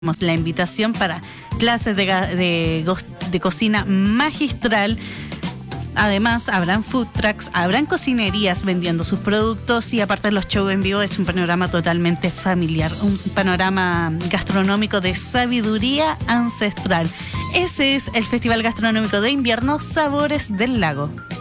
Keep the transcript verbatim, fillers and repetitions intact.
La invitación para clases de, de, de cocina magistral. Además, habrán food trucks, habrán cocinerías vendiendo sus productos y aparte de los shows en vivo es un panorama totalmente familiar, un panorama gastronómico de sabiduría ancestral. Ese es el Festival Gastronómico de Invierno Sabores del Lago.